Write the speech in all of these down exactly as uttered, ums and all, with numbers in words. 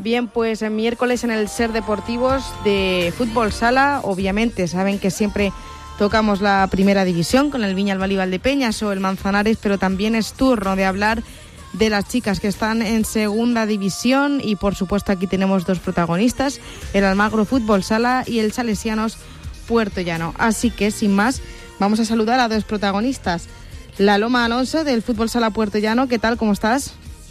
Bien, pues el miércoles en el Ser Deportivos de Fútbol Sala, obviamente saben que siempre tocamos la primera división con el Viñalbal y Valdepeñas o el Manzanares, pero también es turno de hablar de las chicas que están en segunda división y por supuesto aquí tenemos dos protagonistas, el Almagro Fútbol Sala y el Salesianos Puerto Llano. Así que sin más, vamos a saludar a dos protagonistas. La Loma Alonso del Fútbol Sala Puerto Llano, ¿qué tal? ¿Cómo estás?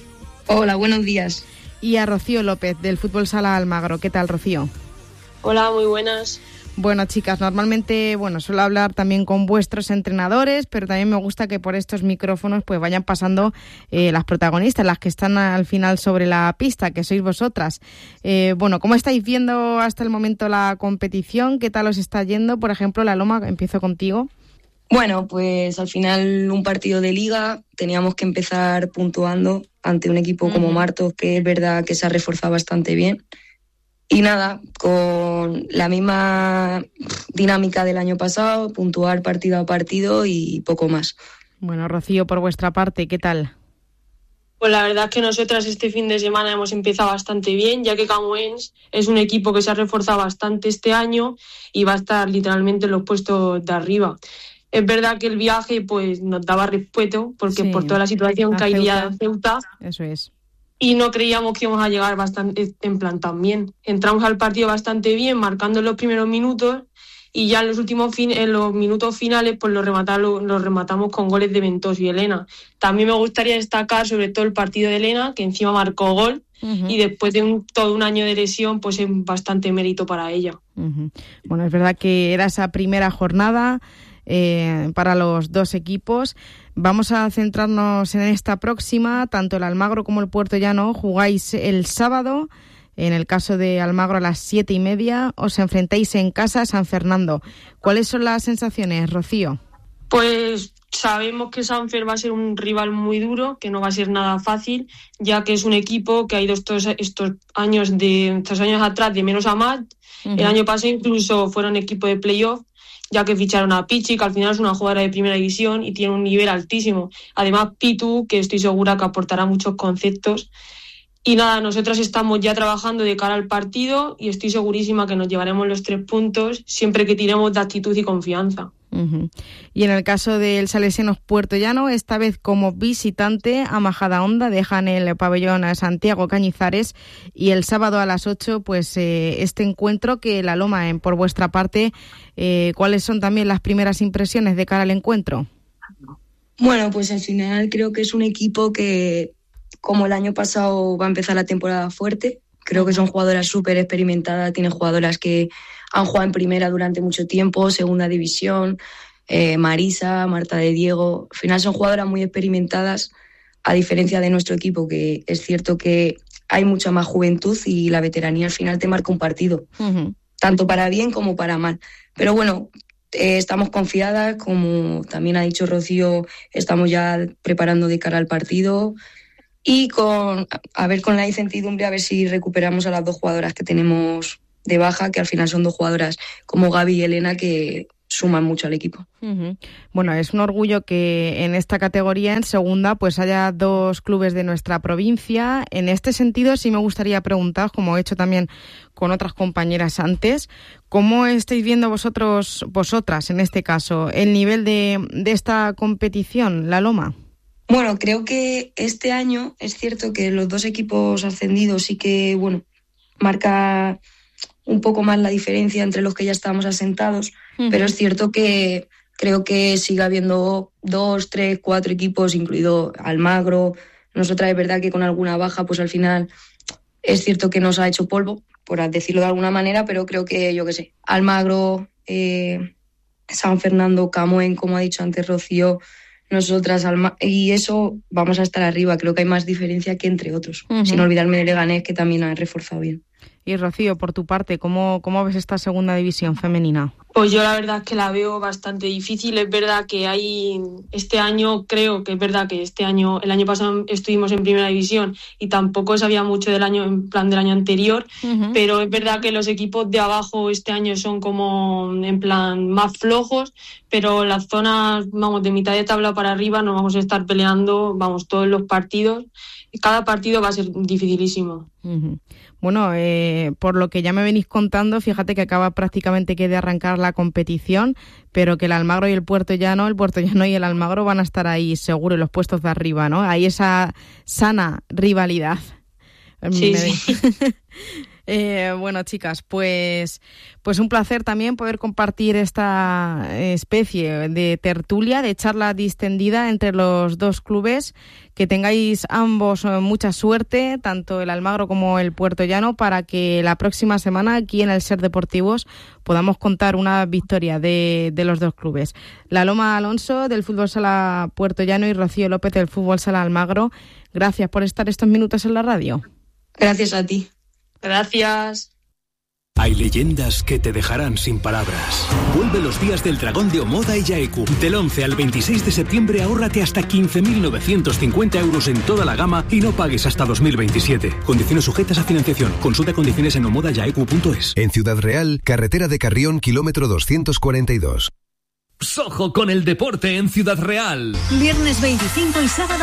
Hola, buenos días. Y a Rocío López del Fútbol Sala Almagro, ¿qué tal, Rocío? Hola, muy buenas. Bueno, chicas, normalmente, bueno, suelo hablar también con vuestros entrenadores, pero también me gusta que por estos micrófonos pues vayan pasando eh, las protagonistas, las que están al final sobre la pista, que sois vosotras. Eh, bueno, ¿cómo estáis viendo hasta el momento la competición? ¿Qué tal os está yendo? Por ejemplo, La Loma, empiezo contigo. Bueno, pues al final un partido de liga, teníamos que empezar puntuando ante un equipo uh-huh. como Martos, que es verdad que se ha reforzado bastante bien. Y nada, con la misma dinámica del año pasado, puntuar partido a partido y poco más. Bueno, Rocío, por vuestra parte, ¿qué tal? Pues la verdad es que nosotras este fin de semana hemos empezado bastante bien, ya que Camoens es un equipo que se ha reforzado bastante este año y va a estar literalmente en los puestos de arriba. Es verdad que el viaje pues nos daba respeto, porque sí, por toda la situación que hay día de Ceuta. Eso es. Y no creíamos que íbamos a llegar bastante en plan tan bien. Entramos al partido bastante bien, marcando en los primeros minutos, y ya en los últimos fin- en los minutos finales pues lo rematamos, lo rematamos con goles de Ventoso y Elena. También me gustaría destacar sobre todo el partido de Elena, que encima marcó gol, uh-huh. y después de un, todo un año de lesión, pues es bastante mérito para ella. Uh-huh. Bueno, es verdad que era esa primera jornada eh, para los dos equipos. Vamos a centrarnos en esta próxima. Tanto el Almagro como el Puerto Llano jugáis el sábado. En el caso de Almagro a las siete y media os enfrentáis en casa a San Fernando. ¿Cuáles son las sensaciones, Rocío? Pues sabemos que Sanfer va a ser un rival muy duro, que no va a ser nada fácil, ya que es un equipo que ha ido estos, estos años de estos años atrás de menos a más. Uh-huh. El año pasado incluso fueron equipo de playoff, ya que ficharon a Pichi, que al final es una jugadora de primera división y tiene un nivel altísimo. Además, Pitu, que estoy segura que aportará muchos conceptos. Y nada, nosotras estamos ya trabajando de cara al partido y estoy segurísima que nos llevaremos los tres puntos siempre que tiremos de actitud y confianza. Uh-huh. Y en el caso del Salesianos Puerto Llano, esta vez como visitante a Majadahonda, dejan el pabellón a Santiago Cañizares, y el sábado a las ocho, pues eh, este encuentro que La Loma, en, por vuestra parte, eh, ¿cuáles son también las primeras impresiones de cara al encuentro? Bueno, pues al final creo que es un equipo que, como el año pasado, va a empezar la temporada fuerte. Creo que son jugadoras súper experimentadas, tienen jugadoras que han jugado en primera durante mucho tiempo, segunda división, eh, Marisa, Marta de Diego. Al final son jugadoras muy experimentadas, a diferencia de nuestro equipo, que es cierto que hay mucha más juventud y la veteranía al final te marca un partido, uh-huh. tanto para bien como para mal. Pero bueno, eh, estamos confiadas, como también ha dicho Rocío, estamos ya preparando de cara al partido. Y con a ver con la incertidumbre a ver si recuperamos a las dos jugadoras que tenemos de baja, que al final son dos jugadoras como Gaby y Elena que suman mucho al equipo. Uh-huh. Bueno, es un orgullo que en esta categoría, en segunda, pues haya dos clubes de nuestra provincia. En este sentido, sí me gustaría preguntaros, como he hecho también con otras compañeras antes, ¿cómo estáis viendo vosotros, vosotras en este caso, el nivel de, de esta competición, La Loma? Bueno, creo que este año es cierto que los dos equipos ascendidos sí que, bueno, marca un poco más la diferencia entre los que ya estábamos asentados, uh-huh. pero es cierto que creo que sigue habiendo dos, tres, cuatro equipos, incluido Almagro. Nosotras es verdad que con alguna baja, pues al final es cierto que nos ha hecho polvo, por decirlo de alguna manera, pero creo que, yo qué sé, Almagro, eh, San Fernando, Camoens, como ha dicho antes Rocío, nosotras, Alma- y eso vamos a estar arriba. Creo que hay más diferencia que entre otros, uh-huh. sin olvidarme de Leganés, que también ha reforzado bien. Y Rocío, por tu parte, ¿cómo, cómo ves esta segunda división femenina? Pues yo la verdad es que la veo bastante difícil. Es verdad que hay este año, creo que es verdad que este año, el año pasado estuvimos en primera división y tampoco sabía mucho del año, en plan del año anterior, uh-huh. pero es verdad que los equipos de abajo este año son como en plan más flojos, pero las zonas, vamos, de mitad de tabla para arriba nos vamos a estar peleando, vamos, todos los partidos. Cada partido va a ser dificilísimo. Uh-huh. Bueno, eh, por lo que ya me venís contando, fíjate que acaba prácticamente que de arrancar la competición, pero que el Almagro y el Puertollano, el Puertollano y el Almagro van a estar ahí seguro en los puestos de arriba, ¿no? Hay esa sana rivalidad. Sí, me... sí. Eh, bueno, chicas, pues, pues un placer también poder compartir esta especie de tertulia, de charla distendida entre los dos clubes. Que tengáis ambos mucha suerte, tanto el Almagro como el Puertollano, para que la próxima semana aquí en el Ser Deportivos podamos contar una victoria de, de los dos clubes. La Loma Alonso del Fútbol Sala Puertollano y Rocío López del Fútbol Sala Almagro, gracias por estar estos minutos en la radio. Gracias a ti. Gracias. Hay leyendas que te dejarán sin palabras. Vuelve los días del Dragón de Omoda y Yaeku. Del once al veintiséis de septiembre ahórrate hasta quince mil novecientos cincuenta euros en toda la gama y no pagues hasta dos mil veintisiete. Condiciones sujetas a financiación. Consulta condiciones en omoda yaeku punto es. En Ciudad Real, carretera de Carrión, kilómetro doscientos cuarenta y dos. Sojo con el deporte en Ciudad Real. Viernes veinticinco y sábado